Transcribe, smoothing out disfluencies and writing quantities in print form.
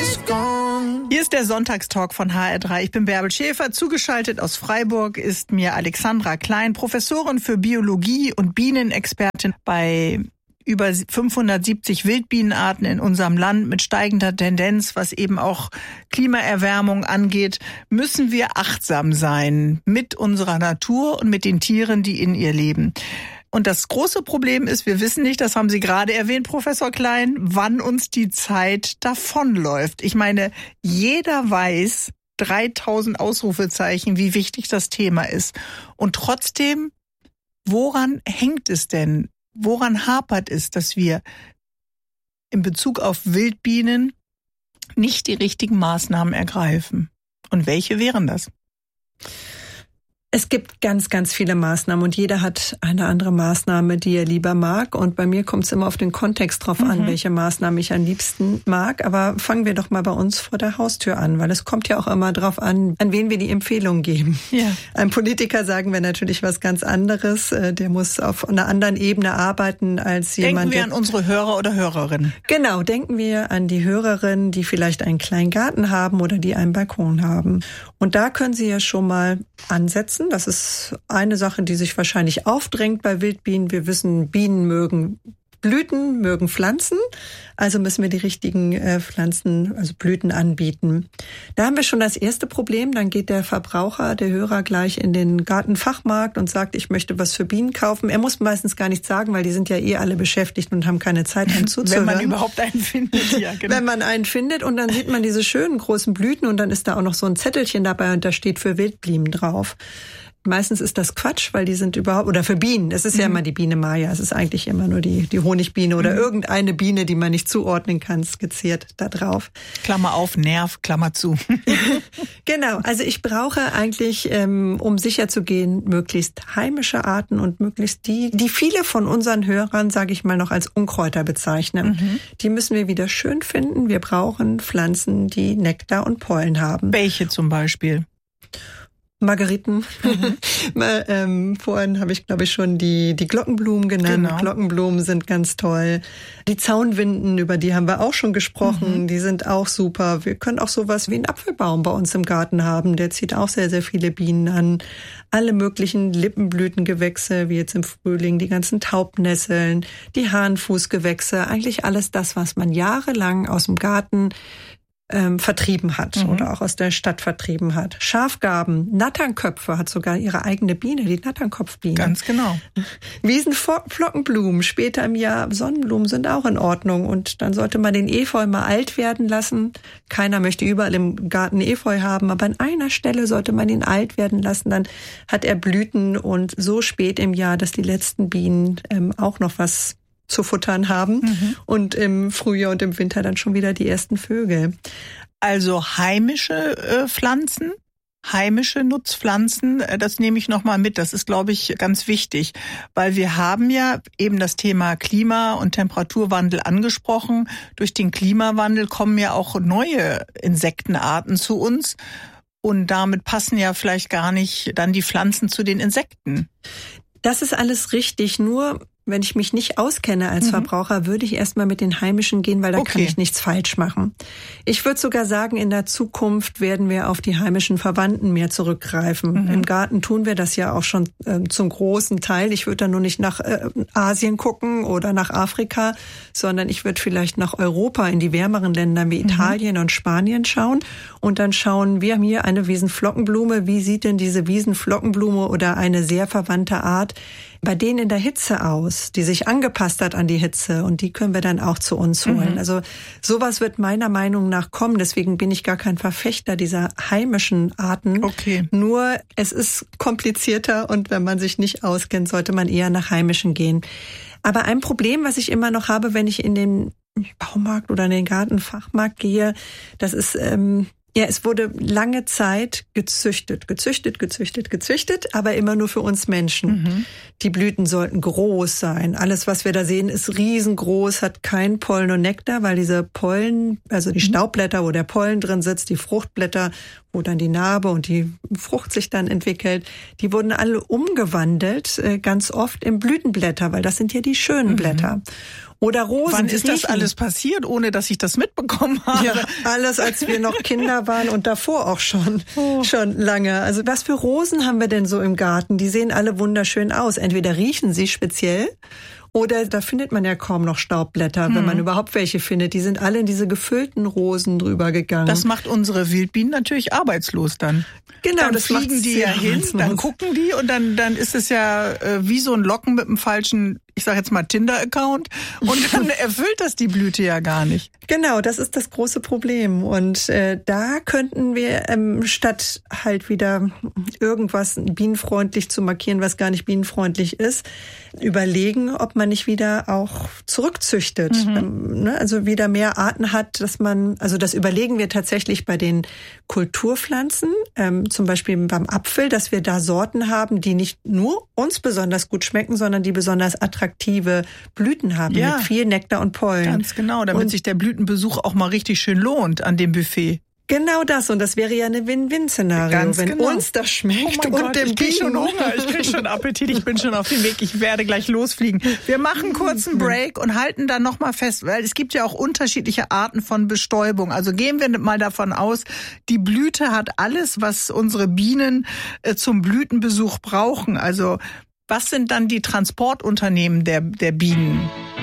Hier ist der Sonntagstalk von HR3. Ich bin Bärbel Schäfer. Zugeschaltet aus Freiburg ist mir Alexandra Klein, Professorin für Biologie und Bienenexpertin bei über 570 Wildbienenarten in unserem Land mit steigender Tendenz, was eben auch Klimaerwärmung angeht, müssen wir achtsam sein mit unserer Natur und mit den Tieren, die in ihr leben. Und das große Problem ist, wir wissen nicht, das haben Sie gerade erwähnt, Professor Klein, wann uns die Zeit davonläuft. Ich meine, jeder weiß, 3000 Ausrufezeichen, wie wichtig das Thema ist. Und trotzdem, woran hängt es denn? Woran hapert es, dass wir in Bezug auf Wildbienen nicht die richtigen Maßnahmen ergreifen? Und welche wären das? Es gibt ganz, ganz viele Maßnahmen und jeder hat eine andere Maßnahme, die er lieber mag. Und bei mir kommt es immer auf den Kontext drauf an, welche Maßnahme ich am liebsten mag. Aber fangen wir doch mal bei uns vor der Haustür an, weil es kommt ja auch immer drauf an wen wir die Empfehlung geben. Ja. Einem Politiker sagen wir natürlich was ganz anderes. Der muss auf einer anderen Ebene arbeiten als jemand. Denken wir an unsere Hörer oder Hörerinnen. Genau, denken wir an die Hörerinnen, die vielleicht einen kleinen Garten haben oder die einen Balkon haben. Und da können Sie ja schon mal ansetzen. Das ist eine Sache, die sich wahrscheinlich aufdrängt bei Wildbienen. Wir wissen, Bienen mögen Blüten, mögen Pflanzen. Also müssen wir die richtigen Pflanzen, also Blüten anbieten. Da haben wir schon das erste Problem. Dann geht der Verbraucher, der Hörer gleich in den Gartenfachmarkt und sagt, ich möchte was für Bienen kaufen. Er muss meistens gar nichts sagen, weil die sind ja alle beschäftigt und haben keine Zeit, ihm zuzuhören. Wenn man überhaupt einen findet, ja, genau. Wenn man einen findet und dann sieht man diese schönen großen Blüten und dann ist da auch noch so ein Zettelchen dabei und da steht für Wildbienen drauf. Meistens ist das Quatsch, weil die sind überhaupt, oder für Bienen, es ist ja immer die Biene Maya, es ist eigentlich immer nur die Honigbiene oder irgendeine Biene, die man nicht zuordnen kann, skizziert da drauf. Klammer auf, Nerv, Klammer zu. Genau, also ich brauche eigentlich, um sicher zu gehen, möglichst heimische Arten und möglichst die viele von unseren Hörern, sage ich mal, noch als Unkräuter bezeichnen. Die müssen wir wieder schön finden. Wir brauchen Pflanzen, die Nektar und Pollen haben. Welche zum Beispiel? Margeriten. Vorhin habe ich, glaube ich, schon die Glockenblumen genannt. Genau. Glockenblumen sind ganz toll. Die Zaunwinden, über die haben wir auch schon gesprochen. Die sind auch super. Wir können auch sowas wie einen Apfelbaum bei uns im Garten haben. Der zieht auch sehr, sehr viele Bienen an. Alle möglichen Lippenblütengewächse, wie jetzt im Frühling, die ganzen Taubnesseln, die Hahnenfußgewächse. Eigentlich alles das, was man jahrelang aus dem Garten vertrieben hat oder auch aus der Stadt vertrieben hat. Schafgarben, Natternköpfe hat sogar ihre eigene Biene, die Natternkopfbiene. Ganz genau. Wiesenflockenblumen, später im Jahr Sonnenblumen sind auch in Ordnung und dann sollte man den Efeu mal alt werden lassen. Keiner möchte überall im Garten Efeu haben, aber an einer Stelle sollte man ihn alt werden lassen, dann hat er Blüten und so spät im Jahr, dass die letzten Bienen auch noch was zu futtern haben und im Frühjahr und im Winter dann schon wieder die ersten Vögel. Also heimische Pflanzen, heimische Nutzpflanzen, das nehme ich nochmal mit. Das ist, glaube ich, ganz wichtig, weil wir haben ja eben das Thema Klima- und Temperaturwandel angesprochen. Durch den Klimawandel kommen ja auch neue Insektenarten zu uns und damit passen ja vielleicht gar nicht dann die Pflanzen zu den Insekten. Das ist alles richtig, nur wenn ich mich nicht auskenne als Verbraucher, würde ich erstmal mit den heimischen gehen, weil da kann ich nichts falsch machen. Ich würde sogar sagen, in der Zukunft werden wir auf die heimischen Verwandten mehr zurückgreifen. Im Garten tun wir das ja auch schon zum großen Teil. Ich würde da nur nicht nach Asien gucken oder nach Afrika, sondern ich würde vielleicht nach Europa, in die wärmeren Länder wie Italien und Spanien schauen und dann schauen, wir haben hier eine Wiesenflockenblume. Wie sieht denn diese Wiesenflockenblume oder eine sehr verwandte Art bei denen in der Hitze aus, die sich angepasst hat an die Hitze und die können wir dann auch zu uns holen. Also sowas wird meiner Meinung nach kommen, deswegen bin ich gar kein Verfechter dieser heimischen Arten. Nur es ist komplizierter und wenn man sich nicht auskennt, sollte man eher nach heimischen gehen. Aber ein Problem, was ich immer noch habe, wenn ich in den Baumarkt oder in den Gartenfachmarkt gehe, das ist es wurde lange Zeit gezüchtet, aber immer nur für uns Menschen. Die Blüten sollten groß sein. Alles, was wir da sehen, ist riesengroß, hat kein Pollen und Nektar, weil diese Pollen, also die Staubblätter, wo der Pollen drin sitzt, die Fruchtblätter, wo dann die Narbe und die Frucht sich dann entwickelt, die wurden alle umgewandelt, ganz oft in Blütenblätter, weil das sind ja die schönen Blätter. Oder Rosen. Wann ist das alles passiert, ohne dass ich das mitbekommen habe? Ja, alles, als wir noch Kinder waren und davor auch schon lange. Also was für Rosen haben wir denn so im Garten? Die sehen alle wunderschön aus. Entweder riechen sie speziell oder da findet man ja kaum noch Staubblätter, wenn man überhaupt welche findet. Die sind alle in diese gefüllten Rosen drüber gegangen. Das macht unsere Wildbienen natürlich arbeitslos dann. Genau, dann das fliegen die ja hin, dann gucken die und dann ist es ja wie so ein Locken mit einem falschen, ich sage jetzt mal Tinder-Account und dann erfüllt das die Blüte ja gar nicht. Genau, das ist das große Problem und da könnten wir statt halt wieder irgendwas bienenfreundlich zu markieren, was gar nicht bienenfreundlich ist, überlegen, ob man nicht wieder auch zurückzüchtet, also wieder mehr Arten hat, also das überlegen wir tatsächlich bei den Kulturpflanzen, zum Beispiel beim Apfel, dass wir da Sorten haben, die nicht nur uns besonders gut schmecken, sondern die besonders attraktive Blüten haben, mit viel Nektar und Pollen. Ganz genau, damit sich der Blütenbesuch auch mal richtig schön lohnt an dem Buffet. Genau das, und das wäre ja eine Win-Win-Szenario, wenn uns das schmeckt und dem ich krieg schon Hunger, ich krieg schon Appetit, ich bin schon auf dem Weg, ich werde gleich losfliegen. Wir machen kurz einen Break und halten dann nochmal fest, weil es gibt ja auch unterschiedliche Arten von Bestäubung. Also gehen wir mal davon aus, die Blüte hat alles, was unsere Bienen zum Blütenbesuch brauchen. Also was sind dann die Transportunternehmen der Bienen?